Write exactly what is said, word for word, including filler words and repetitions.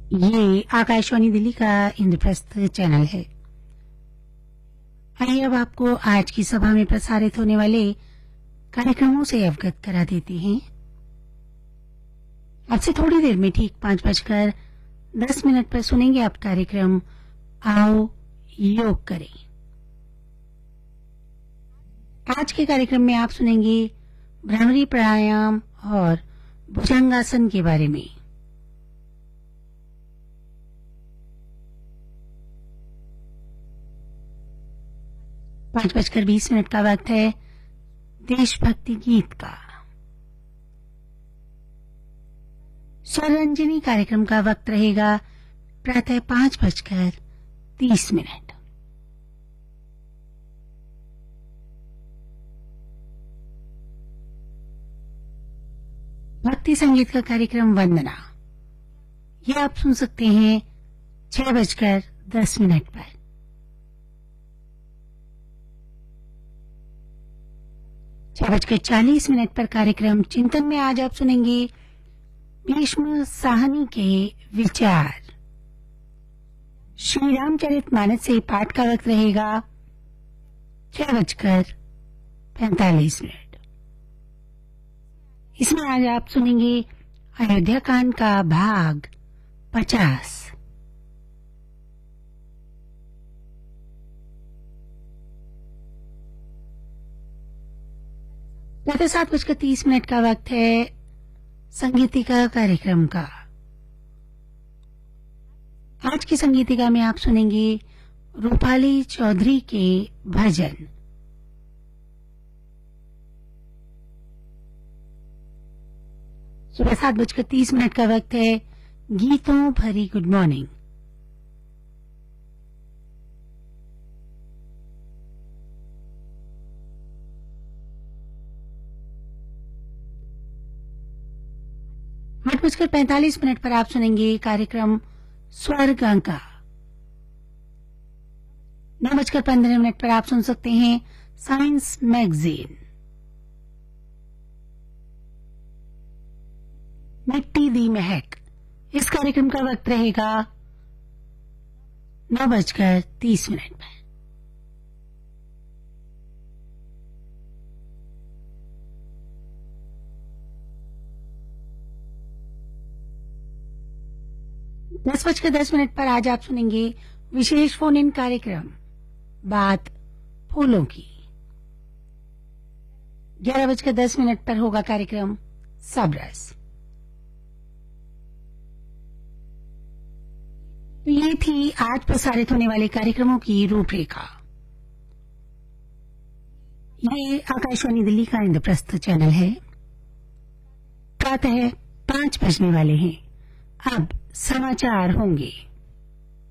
ये आकाशवाणी दिल्ली का इंद्रप्रस्थ चैनल है। आइए अब आपको आज की सभा में प्रसारित होने वाले कार्यक्रमों से अवगत करा देते हैं। अब से थोड़ी देर में ठीक पांच बजकर दस मिनट पर सुनेंगे आप कार्यक्रम आओ योग करें। आज के कार्यक्रम में आप सुनेंगे भ्रामरी प्राणायाम और भुजंगासन के बारे में। पांच बजकर बीस मिनट का वक्त है देशभक्ति गीत का। स्वरंजनी कार्यक्रम का वक्त रहेगा प्रातः पांच बजकर तीस मिनट। भक्ति संगीत का कार्यक्रम वंदना यह आप सुन सकते हैं छह बजकर दस मिनट पर। छह बजकर चालीस मिनट पर कार्यक्रम चिंतन में आज आप सुनेंगे भीष्म साहनी के विचार। श्री रामचरितमानस से पाठ का वक्त रहेगा छह बजकर पैंतालीस मिनट। इसमें आज आप सुनेंगे अयोध्या कांड का भाग पचास। प्रातः सात बजकर तीस मिनट का वक्त है संगीतिका कार्यक्रम का। आज की संगीतिका में आप सुनेंगे रूपाली चौधरी के भजन। सुबह सात बजकर तीस मिनट का वक्त है गीतों भरी गुड मॉर्निंग। आठ बजकर पैंतालीस मिनट पर आप सुनेंगे कार्यक्रम स्वर्ग अंका। नौ बजकर पंद्रह मिनट पर आप सुन सकते हैं साइंस मैगजीन। मिट्टी दी महक इस कार्यक्रम का वक्त रहेगा नौ बजकर तीस मिनट पर। दस बजकर दस मिनट पर आज आप सुनेंगे विशेष फोन इन कार्यक्रम बात फूलों की। ग्यारह बजकर दस मिनट पर होगा कार्यक्रम सबरस। तो ये थी आज प्रसारित होने वाले कार्यक्रमों की रूपरेखा। ये आकाशवाणी दिल्ली का इंद्रप्रस्थ चैनल है। प्रातः पांच बजने वाले हैं। अब समाचार होंगे।